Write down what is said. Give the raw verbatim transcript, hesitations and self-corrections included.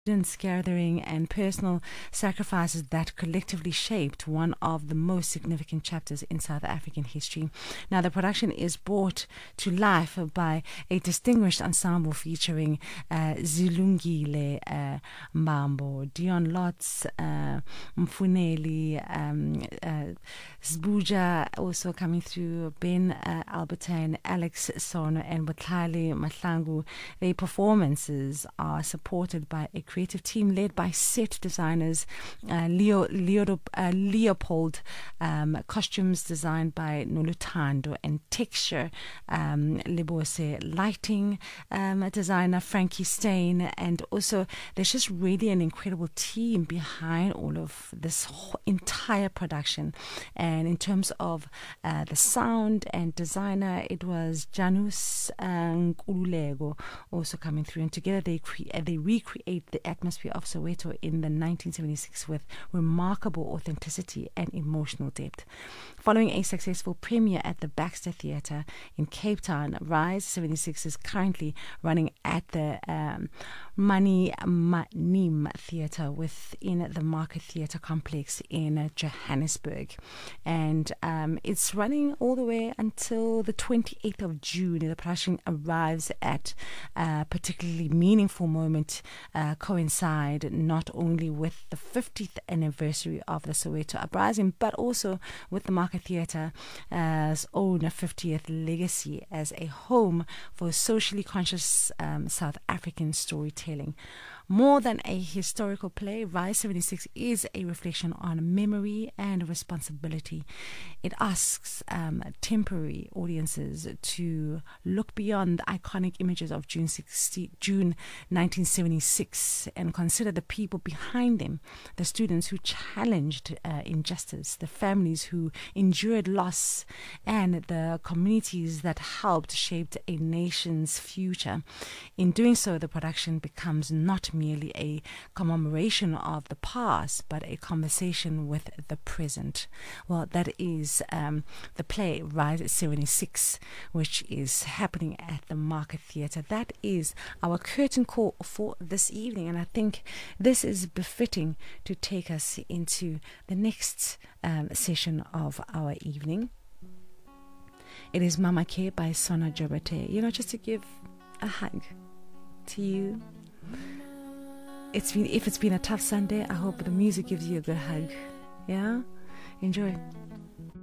Students gathering and personal sacrifices that collectively shaped one of the most significant chapters in South African history. Now, the production is brought to life by a distinguished ensemble featuring uh, Zilungile uh, Mbambo, Dion Lotz, uh, Mfuneli, um, uh, Zbuja also coming through, Ben uh, Albertine, Alex Sono, and Botlhale Mahlangu. Their performances are supported by a creative team led by set designers uh, Leo, Leo uh, Leopold, um, costumes designed by Nolutando, and texture um, Lebose, lighting um, designer Frankie Stain, and also there's just really an incredible team behind all of this whole entire production. And in terms of uh, the sound and designer, it was Janus Nkululeko also coming through, and together they cre- they recreate the atmosphere of Soweto in the nineteen seventy-six with remarkable authenticity and emotional depth. Following a successful premiere at the Baxter Theatre in Cape Town, Rise seventy-six is currently running at the um, Mani Manim Theatre within the Market Theatre complex in Johannesburg. And um, it's running all the way until the twenty-eighth of June. The production arrives at a particularly meaningful moment, uh, coincide not only with the fiftieth anniversary of the Soweto Uprising, but also with the Market Theatre's own fiftieth legacy as a home for socially conscious um, South African storytelling. More than a historical play, Rise seventy-six is a reflection on memory and responsibility. It asks um, temporary audiences to look beyond the iconic images of June sixteenth, June nineteen seventy-six and consider the people behind them, the students who challenged uh, injustice, the families who endured loss, and the communities that helped shape a nation's future. In doing so, the production becomes not merely a commemoration of the past, but a conversation with the present. Well, that is um, the play Rise seventy-six, which is happening at the Market Theatre. That is our curtain call for this evening, and I think this is befitting to take us into the next um, session of our evening. It is Mama K by Sona Jobate. You know, just to give a hug to you. It's been, if it's been a tough Sunday, I hope the music gives you a good hug. Yeah? Enjoy.